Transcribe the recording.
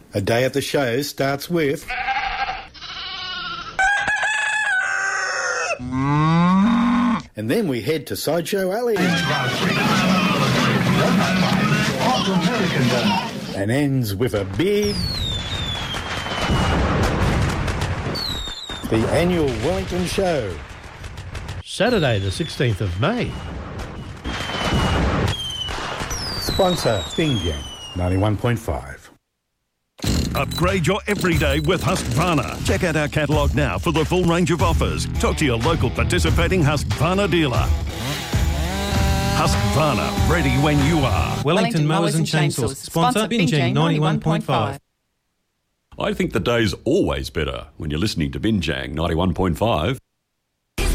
A day at the show starts with... And then we head to Sideshow Alley. And ends with a big... The annual Wellington Show. Saturday the 16th of May. Sponsor Bing Jang 91.5. Upgrade your everyday with Husqvarna. Check out our catalogue now for the full range of offers. Talk to your local participating Husqvarna dealer. Husqvarna, ready when you are. Wellington Mowers and Chainsaws. Sponsor Binjang 91.5. I think the day's always better when you're listening to Binjang 91.5.